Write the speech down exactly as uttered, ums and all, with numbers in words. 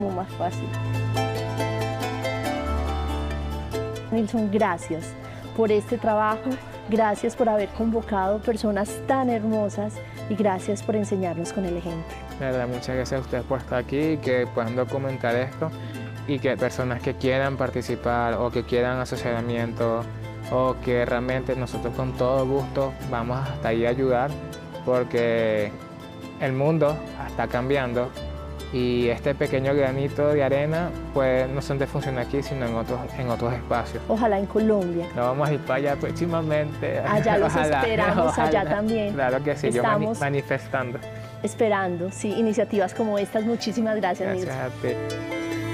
más fácil. Nilson, gracias por este trabajo, gracias por haber convocado personas tan hermosas y gracias por enseñarnos con el ejemplo. De verdad, muchas gracias a ustedes por estar aquí y que puedan documentar esto y que personas que quieran participar o que quieran asesoramiento o que realmente nosotros con todo gusto vamos hasta ahí a ayudar porque el mundo está cambiando y este pequeño granito de arena pues no solamente funciona aquí sino en otros, en otros espacios. Ojalá en Colombia. Nos vamos a ir para allá próximamente. Allá los Ojalá, esperamos, ojalá. allá también. Claro que sí, Estamos yo mani manifestando. Esperando, sí, iniciativas como estas. Muchísimas gracias, Gracias Nilson. a ti.